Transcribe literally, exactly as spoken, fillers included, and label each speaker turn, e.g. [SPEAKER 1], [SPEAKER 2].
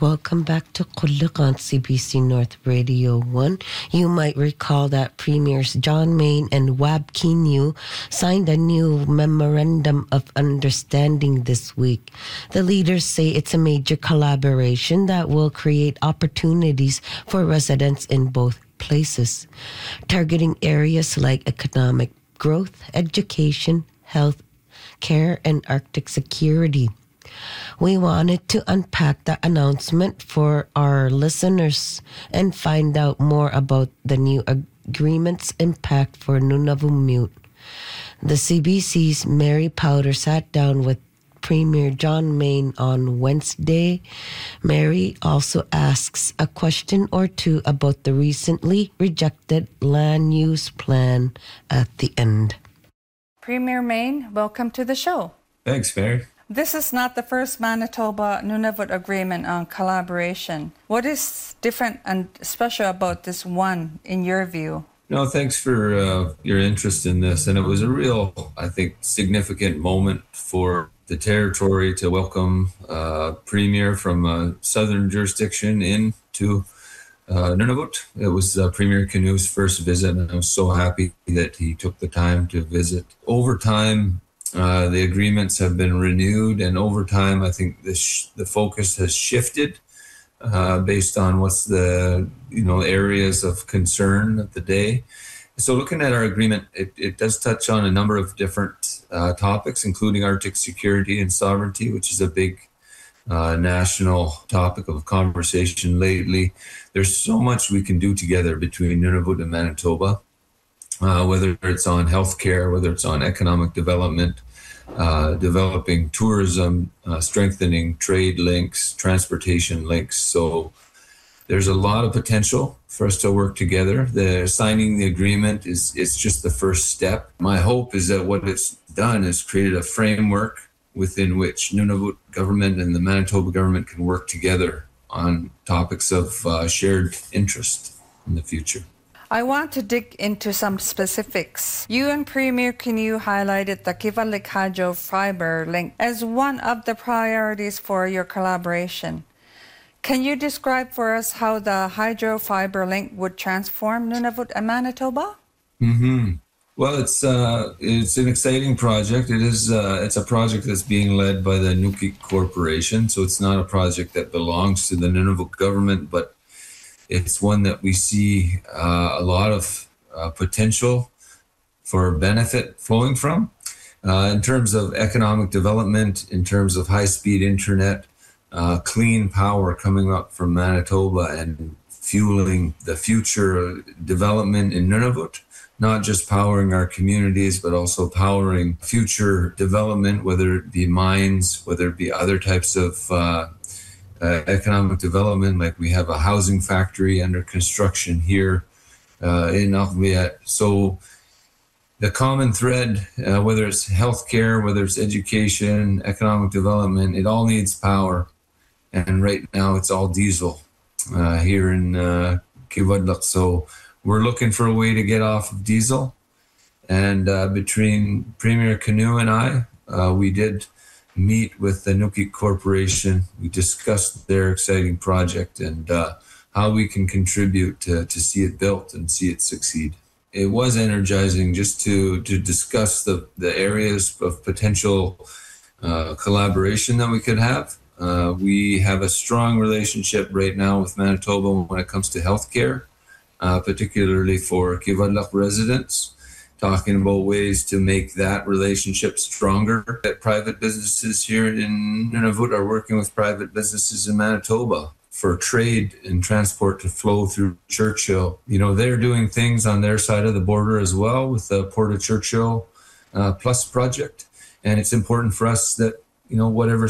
[SPEAKER 1] Welcome back to Kuluk on C B C North Radio one. You might recall that Premiers John Main and Wab Kinew signed a new Memorandum of Understanding this week. The leaders say it's a major collaboration that will create opportunities for residents in both places, targeting areas like economic growth, education, health care, and Arctic security. We wanted to unpack the announcement for our listeners and find out more about the new agreement's impact for Nunavummiut. The C B C's Mary Powder sat down with Premier John Main on Wednesday. Mary also asks a question or two about the recently rejected land use plan at the end.
[SPEAKER 2] Premier Main, welcome to the show.
[SPEAKER 3] Thanks, Mary.
[SPEAKER 2] This is not the first Manitoba-Nunavut agreement on collaboration. What is different and special about this one, in your view?
[SPEAKER 3] No, thanks for uh, your interest in this. And it was a real, I think, significant moment for the territory to welcome a premier from a southern jurisdiction into uh, Nunavut. It was uh, Premier Kinew's first visit, and I was so happy that he took the time to visit. Over time, Uh, the agreements have been renewed, and over time, I think the sh- the focus has shifted uh, based on what's the you know areas of concern of the day. So, looking at our agreement, it, it does touch on a number of different uh, topics, including Arctic security and sovereignty, which is a big uh, national topic of conversation lately. There's so much we can do together between Nunavut and Manitoba. Uh, whether it's on healthcare, whether it's on economic development, uh, developing tourism, uh, strengthening trade links, transportation links. So there's a lot of potential for us to work together. The signing the agreement is it's just the first step. My hope is that what it's done is created a framework within which Nunavut government and the Manitoba government can work together on topics of uh, shared interest in the future.
[SPEAKER 2] I want to dig into some specifics. You and Premier Kinew highlighted the Kivalliq Hydro Fiber Link as one of the priorities for your collaboration. Can you describe for us how the Hydro Fiber Link would transform Nunavut and Manitoba?
[SPEAKER 3] Mm-hmm. Well, it's uh, it's an exciting project. It is uh, it's a project that's being led by the Nukik Corporation, so it's not a project that belongs to the Nunavut government, but it's one that we see uh, a lot of uh, potential for benefit flowing from uh, in terms of economic development, in terms of high-speed internet, uh, clean power coming up from Manitoba and fueling the future development in Nunavut, not just powering our communities, but also powering future development, whether it be mines, whether it be other types of uh, Uh, economic development, like we have a housing factory under construction here uh, in Arviat. So the common thread, uh, whether it's healthcare, whether it's education, economic development, it all needs power. And right now it's all diesel uh, here in uh, Kivalliq. So we're looking for a way to get off of diesel. And uh, between Premier Kinew and I, uh, we did meet with the Nukik Corporation. We discussed their exciting project and uh, how we can contribute to, to see it built and see it succeed. It was energizing just to, to discuss the, the areas of potential uh, collaboration that we could have. Uh, we have a strong relationship right now with Manitoba when it comes to healthcare, uh, particularly for Kivalliq residents, talking about ways to make that relationship stronger. That private businesses here in Nunavut are working with private businesses in Manitoba for trade and transport to flow through Churchill. You know, they're doing things on their side of the border as well with the Port of Churchill uh, Plus project. And it's important for us that, you know, whatever